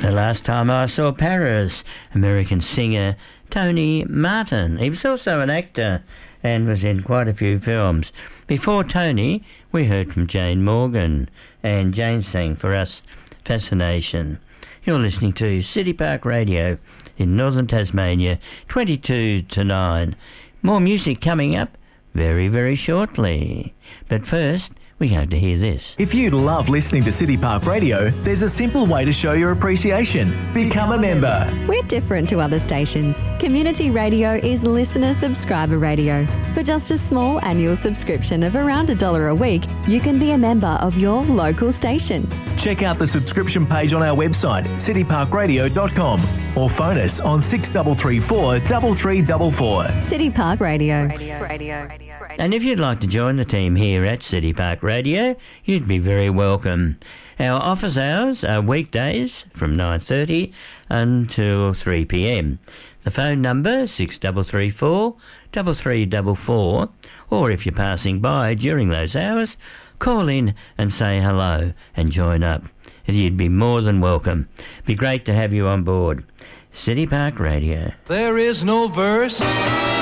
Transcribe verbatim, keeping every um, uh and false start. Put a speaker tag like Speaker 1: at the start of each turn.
Speaker 1: The last time I saw Paris, American singer Tony Martin. He was also an actor and was in quite a few films. Before Tony, we heard from Jane Morgan, and Jane sang for us Fascination. You're listening to City Park Radio in northern Tasmania, twenty-two to nine. More music coming up very, very shortly. But first, we're going to hear this.
Speaker 2: If you love listening to City Park Radio, there's a simple way to show your appreciation. Become a member.
Speaker 3: We're different to other stations. Community radio is listener subscriber radio. For just a small annual subscription of around a dollar a week, you can be a member of your local station.
Speaker 2: Check out the subscription page on our website, city park radio dot com, or phone us on six three three four, three three four four.
Speaker 3: City Park Radio. Radio. Radio. Radio.
Speaker 1: And if you'd like to join the team here at City Park Radio, you'd be very welcome. Our office hours are weekdays from nine thirty until three p.m. The phone number six three three four, three three four four, or if you're passing by during those hours, call in and say hello and join up. You'd be more than welcome. Be great to have you on board. City Park Radio.
Speaker 4: There is no verse